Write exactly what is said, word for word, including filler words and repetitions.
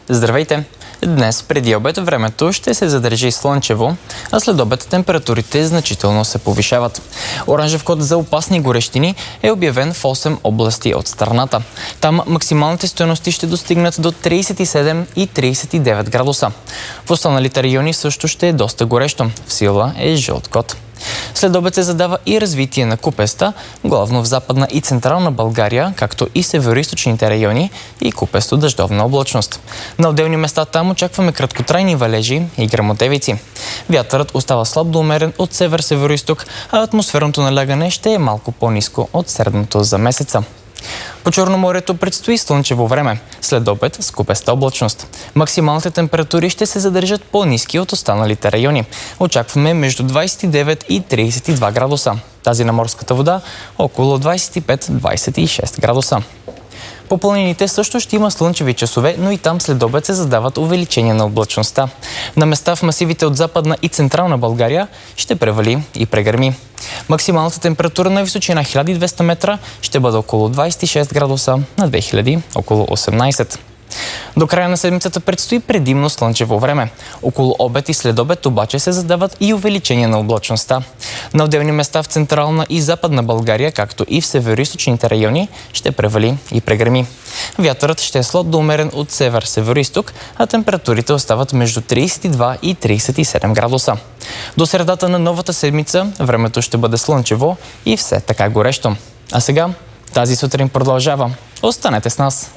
Здравейте! Днес преди обед времето ще се задържи слънчево, а след обед температурите значително се повишават. Оранжев код за опасни горещини е обявен в осем области от страната. Там максималните стойности ще достигнат до тридесет и седем и тридесет и девет градуса. В останалите райони също ще е доста горещо. В сила е жълт код. След обед се задава и развитие на купеста, главно в Западна и Централна България, както и североизточните райони и купесто дъждовна облачност. На отделни места там очакваме краткотрайни валежи и гръмотевици. Вятърът остава слаб до умерен от север-североизток, а атмосферното налягане ще е малко по-ниско от средното за месеца. По Черноморието предстои слънчево време, след обед с купеста облачност. Максималните температури ще се задържат по-ниски от останалите райони. Очакваме между двадесет и девет и тридесет и два градуса. Тази на морската вода около двадесет и пет до двадесет и шест градуса. По планините също ще има слънчеви часове, но и там след обед се задават увеличение на облачността. На места в масивите от Западна и Централна България ще превали и прегърми. Максималната температура на височина хиляда и двеста метра ще бъде около двадесет и шест градуса, на две хиляди около осемнадесет. До края на седмицата предстои предимно слънчево време. Около обед и след обед обаче се задават и увеличение на облачността. На отделни места в Централна и Западна България, както и в североизточните райони, ще превали и прегреми. Вятърът ще е слаб до умерен от север-североизток, а температурите остават между тридесет и два и тридесет и седем градуса. До средата на новата седмица времето ще бъде слънчево и все така горещо. А сега тази сутрин продължава. Останете с нас!